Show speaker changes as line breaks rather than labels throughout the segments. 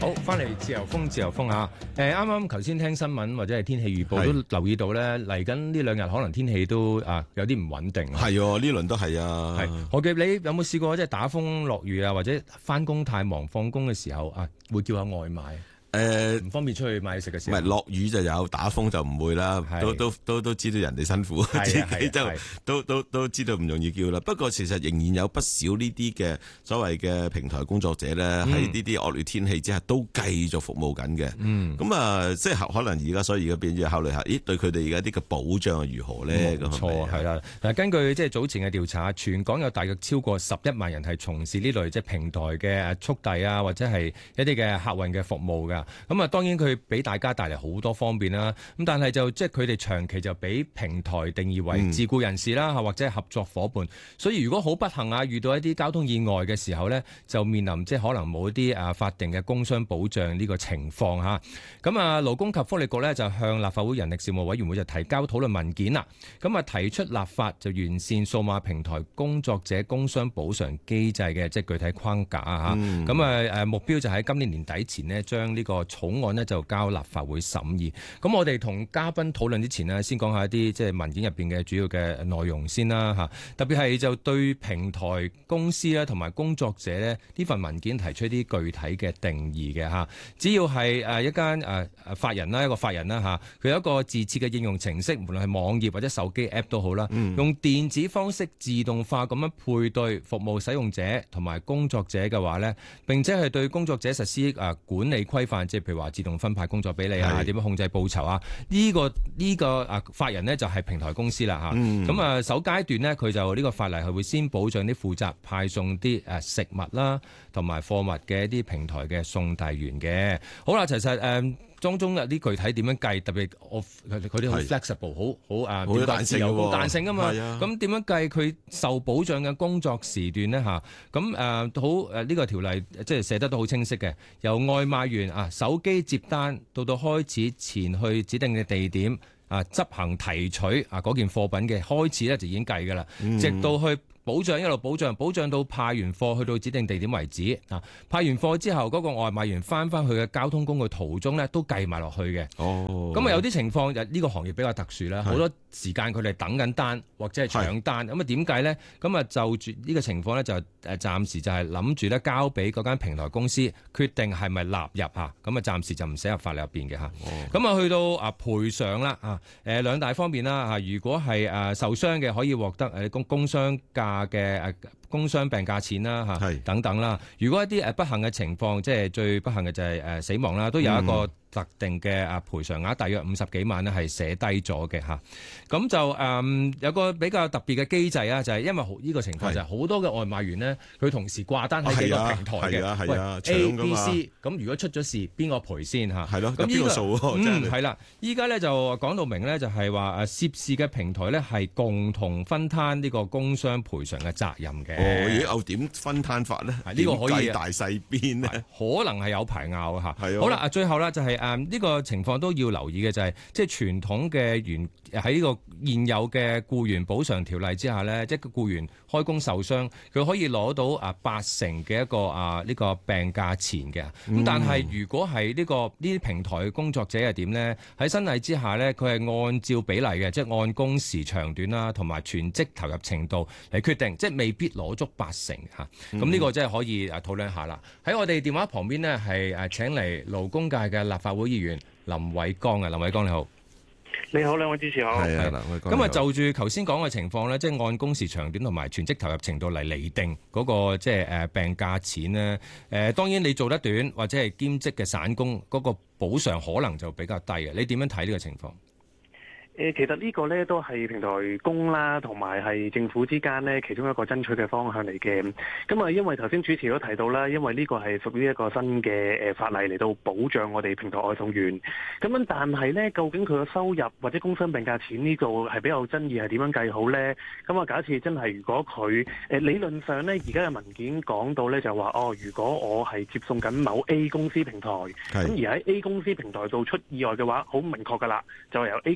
好，翻嚟自由風啊！啱啱頭先聽新聞或者係天氣預報都留意到咧，嚟緊呢兩日可能天氣都有啲唔穩定。
係喎，呢輪都係啊。
係，何傑，你有冇試過即係打風落雨啊，或者翻工太忙放工嘅時候啊，會叫下外賣？唔方便出去買嘢食嘅時候，
唔係落雨就有，打風就唔會啦。都知道人哋辛苦，自己都知道唔容易叫啦。不過其實仍然有不少呢啲嘅所謂嘅平台工作者咧，喺呢啲惡劣天氣之下都繼續服務緊嘅。咁即係可能而家所以而家變咗考慮下，對佢哋而家啲嘅保障係如何咧？
冇錯，係啦。嗱，根據即係早前嘅調查，全港有大約超過11萬人係從事呢類即係平台嘅速遞啊，或者係一啲嘅客運嘅服務㗎。咁啊，當然佢俾大家帶嚟好多方便啦。咁但係就即係佢哋長期就俾平台定義為自僱人士啦，或者係合作夥伴。所以如果好不幸啊，遇到一啲交通意外嘅時候呢，就面臨即係可能冇一啲法定嘅工傷保障呢個情況嚇。咁啊，勞工及福利局呢，就向立法會人力事務委員會就提交討論文件啦。咁啊，提出立法就完善數碼平台工作者工傷補償機制嘅即係具體框架嚇。咁啊目標就喺今年年底前呢，將呢個草案呢就交立法會審議。咁我哋同嘉賓討論之前呢，先講下一啲即係文件入邊嘅主要嘅內容先啦嚇。特別係就對平台公司咧同埋工作者咧呢份文件提出一啲具體嘅定義嘅嚇。只要係一間法人啦，一個法人啦嚇，佢有一個自設嘅應用程式，無論係網頁或者手機 App 都好啦，用電子方式自動化咁樣配對服務使用者同埋工作者嘅話呢，並且係對工作者實施管理規範，即係譬如話自動分派工作俾你啊，點樣控制報酬啊？呢個法人呢，就係平台公司啦嚇。咁首階段呢，佢就呢個法例係會先保障啲負責派送啲食物啦同埋貨物嘅一啲平台嘅送遞員嘅。好啦，其實當中有啲具體點樣計？特別佢啲好 flexible， 好彈性，好彈性啊嘛。咁點樣計佢受保障嘅工作時段呢？嚇？咁好呢個條例即係寫得都好清晰嘅。由外賣員手機接單到開始前去指定嘅地點執行提取嗰件貨品嘅開始咧，就已經計㗎啦。直到去保障一路保障到派完貨去到指定地點為止。派完貨之後，嗰個外賣員翻去嘅交通工具途中咧，都計埋落去嘅。咁有啲情況就呢個行業比較特殊啦，好多時間佢哋等緊單或者係搶單。咁點計咧？咁就住呢個情況咧，就暫時就係諗住咧交俾嗰間平台公司決定係咪納入嚇。咁暫時就唔寫入法例入邊嘅嚇。咁去到賠償啦兩大方面啦。如果係受傷嘅，可以獲得工傷價嘅工傷病假錢啦等等啦。如果一啲不幸嘅情況，即係最不幸嘅就係死亡啦，都有一個特定嘅賠償額，大約50幾萬呢係寫低咗嘅嚇。咁就有個比較特別嘅機制啊，就係因為呢個情況就係好多嘅外賣員呢，佢同時掛單喺幾個平台嘅，A、B、C。咁如果出咗事，邊個賠先嚇？係咯，咁邊個數喎？係啦，依家咧就講到明咧，就係話涉事嘅平台咧係共同分攤呢個工傷賠償嘅責任嘅。
點分攤法咧？
呢個可以
大細邊呢？
可能係有排拗嚇。好啦，最後啦就係呢個情況都要留意嘅就係，即係傳統嘅喺呢個現有嘅僱員補償條例之下呢，即係僱員開工受傷，佢可以攞到80%嘅一個呢個病假錢嘅。咁但係如果係呢啲平台嘅工作者係點呢？喺新例之下呢，佢係按照比例嘅，即係按工時長短啦，同埋全職投入程度嚟決定，即係未必攞足80%嚇。咁呢個真係可以討論下啦。喺我哋電話旁邊呢，係請嚟勞工界嘅立法會議員林偉江啊，林偉江你好。
你好，兩位主持好。
係啊，
咁就住頭先講嘅情況咧，即係按工時長短同埋全職投入程度嚟釐定嗰個即係病假錢咧。當然你做得短或者係兼職嘅散工，嗰個補償可能就比較低嘅。你點樣睇呢個情況？
其實呢個呢都係平台工啦，同埋係政府之間呢其中一個爭取嘅方向嚟嘅。咁因為頭先主持都提到啦，因為呢個係屬於一個新嘅法例嚟到保障我哋平台外送員。咁但係呢，究竟佢嘅收入或者工傷病假錢呢個係比較爭議，係點樣計好呢？咁假設真係如果佢理論上呢，而家嘅文件講到呢，就話如果我係接送緊某 A 公司平台，咁而喺 A 公司平台度出意外嘅話，好明確㗎啦，就由 A 公司嚟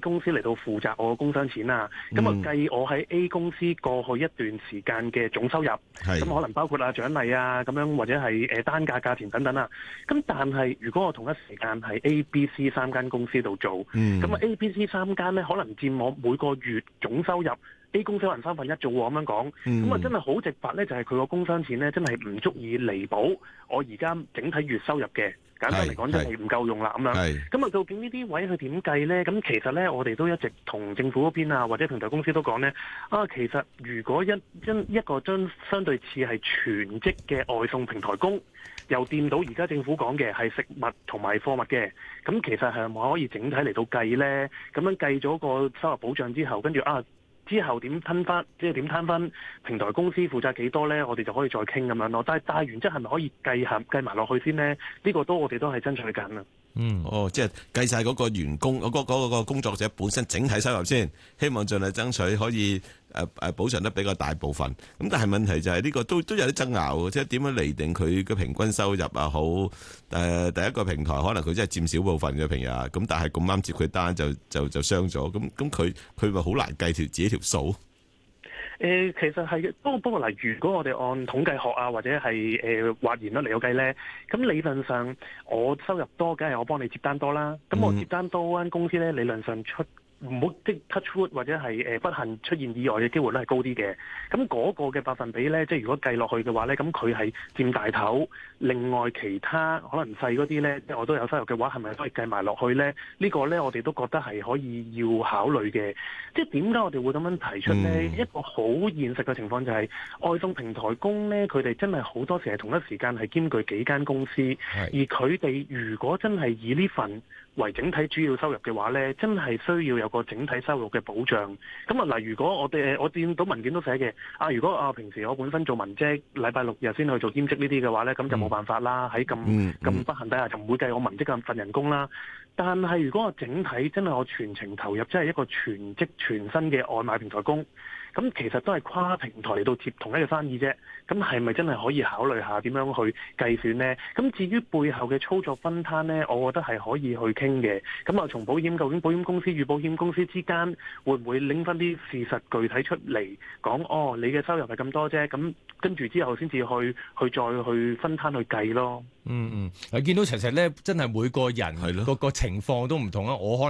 到負責我嘅工傷錢啊。咁計我喺 A 公司過去一段時間嘅總收入，咁可能包括獎勵啊咁樣，或者係單價價錢等等啊。咁但係如果我同一時間喺 A、B、C 三間公司度做，咁A、B、C 三間咧可能佔我每個月總收入A 公司可能1/3做喎，咁樣講，咁啊真係好直白咧，就係佢個工傷錢咧真係唔足以彌補我而家整體月收入嘅。簡單嚟講，真係唔夠用啦咁樣。咁啊，究竟呢啲位佢點計咧？咁其實咧，我哋都一直同政府嗰邊啊，或者平台公司都講咧，其實如果一個相對似係全職嘅外送平台工，又掂到而家政府講嘅係食物同埋貨物嘅，咁其實係咪可以整體嚟到計咧？咁樣計咗個收入保障之後，跟住之後點攤分，即係點攤分平台公司負責幾多咧？我哋就可以再傾咁樣咯。但係大原則係咪可以計埋落去先咧？呢個我哋都係爭取緊啊。
即係計晒嗰個員工嗰個工作者本身整體收入先，希望盡量爭取可以補償得比較大部分。咁但係問題就係呢個都有啲爭拗，即係點樣釐定佢嘅平均收入啊？好第一個平台可能佢真係佔少部分嘅平日，咁但係咁啱接佢單就傷咗，咁佢咪好難計自己條數。
其實係嘅，不過嗱，如果我哋按統計學啊，或者係或然率嚟到計咧，咁理論上我收入多，梗係我幫你接單多啦。咁我接單多間公司咧，理論上唔好即 touch wood 或者係不幸出現意外嘅機會都係高啲嘅。咁嗰個嘅百分比咧，即係如果計落去嘅話咧，咁佢係佔大頭。另外其他可能細嗰啲咧，即係我都有收入嘅話，係咪可以計埋落去咧？呢個咧我哋都覺得係可以要考慮嘅。即係點解我哋會咁樣提出咧？一個好現實嘅情況就係外送平台工咧，佢哋真係好多時係同一時間係兼具幾間公司，而佢哋如果真係以呢份為整體主要收入嘅話咧，真係需要有個整體收入嘅保障。咁啊嗱，如果我見到文件都寫嘅，如果平時我本身做文職，禮拜6日先去做兼職呢啲嘅話咧，咁就冇辦法啦。喺咁不幸底下就唔會計我文職嘅份人工啦。但係如果我整體真係我全程投入，即係一個全職全薪嘅外賣平台工，咁其實都係跨平台嚟到接同一個生意啫。咁係咪真係可以考慮下點樣去計算呢？咁至於背後嘅操作分攤呢，我覺得係可以去傾嘅。咁從保險，究竟保險公司與保險公司之間會唔會拎翻啲事實具體出嚟講？你嘅收入係咁多啫。咁跟住之後先至去再去分攤去計咯。
見到其實咧，真係每個人個情況都唔同啊。我可能